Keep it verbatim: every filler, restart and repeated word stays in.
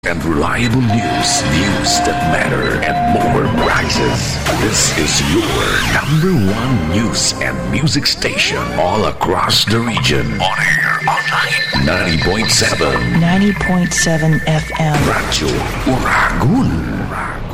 and reliable news, views that matter, and more prizes. This is your number one news and music station all across the region. On air, online, ninety point seven. ninety point seven F M. Radyo Uragun.